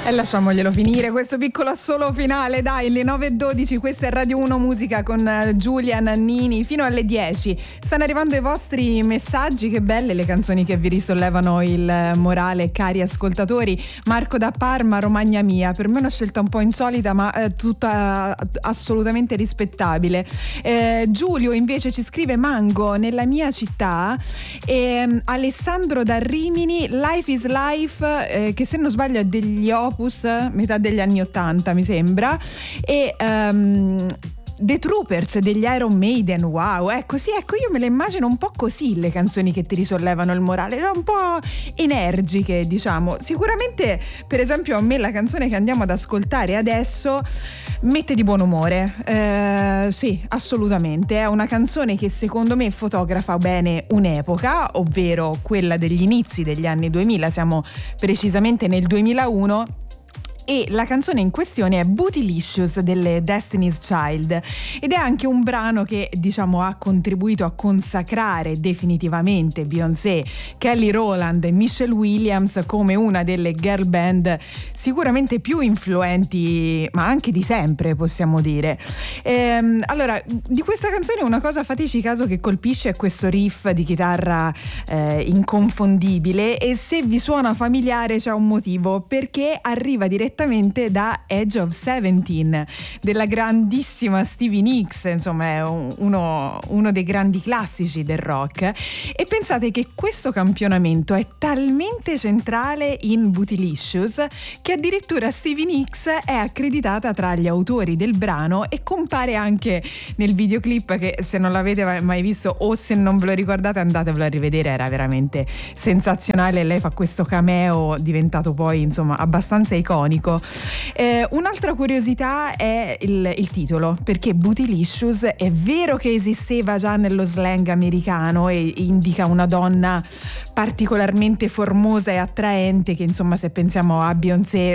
E lasciamoglielo finire questo piccolo assolo finale, dai, le 9:12, questa è Radio 1 Musica con Giulia Nannini fino alle 10. Stanno arrivando i vostri messaggi, che belle le canzoni che vi risollevano il morale, cari ascoltatori. Marco da Parma, Romagna mia, per me è una scelta un po' insolita ma tutta assolutamente rispettabile. Giulio invece ci scrive Mango, nella mia città, Alessandro da Rimini, Life is Life, che se non sbaglio è degli Opus, metà degli anni 80 mi sembra, e The Troopers degli Iron Maiden. Wow, ecco io me le immagino un po' così le canzoni che ti risollevano il morale, un po' energiche, diciamo. Sicuramente, per esempio, a me la canzone che andiamo ad ascoltare adesso mette di buon umore, sì, assolutamente. È una canzone che secondo me fotografa bene un'epoca, ovvero quella degli inizi degli anni 2000, siamo precisamente nel 2001. E la canzone in questione è Bootylicious delle Destiny's Child, ed è anche un brano che, diciamo, ha contribuito a consacrare definitivamente Beyoncé, Kelly Rowland e Michelle Williams come una delle girl band sicuramente più influenti, ma anche di sempre, possiamo dire. Allora, di questa canzone una cosa, fateci caso, che colpisce è questo riff di chitarra inconfondibile, e se vi suona familiare c'è un motivo, perché arriva direttamente da Edge of 17 della grandissima Stevie Nicks, insomma è uno dei grandi classici del rock. E pensate che questo campionamento è talmente centrale in Bootylicious che addirittura Stevie Nicks è accreditata tra gli autori del brano e compare anche nel videoclip, che se non l'avete mai visto o se non ve lo ricordate andatevelo a rivedere, era veramente sensazionale. Lei fa questo cameo diventato poi insomma abbastanza iconico. Un'altra curiosità è il titolo, perché Bootylicious è vero che esisteva già nello slang americano e indica una donna particolarmente formosa e attraente, che insomma se pensiamo a Beyoncé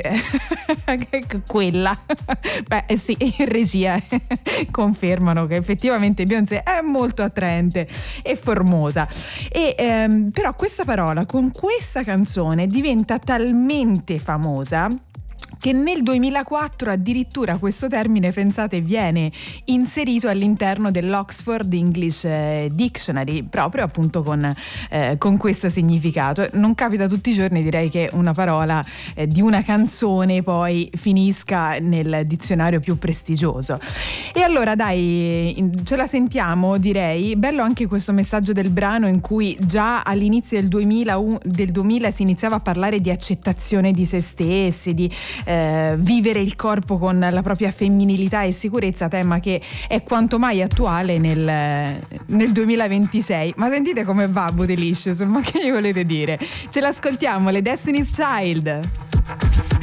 quella beh sì, in regia confermano che effettivamente Beyoncé è molto attraente e formosa, e però questa parola con questa canzone diventa talmente famosa che nel 2004 addirittura questo termine, pensate, viene inserito all'interno dell'Oxford English Dictionary, proprio appunto con questo significato. Non capita tutti i giorni, direi, che una parola di una canzone poi finisca nel dizionario più prestigioso. E allora dai, ce la sentiamo, direi. Bello anche questo messaggio del brano in cui già all'inizio del 2000 si iniziava a parlare di accettazione di se stessi, di vivere il corpo con la propria femminilità e sicurezza, tema che è quanto mai attuale nel 2026. Ma sentite come va Bootylicious, ma che gli volete dire? Ce l'ascoltiamo, le Destiny's Child.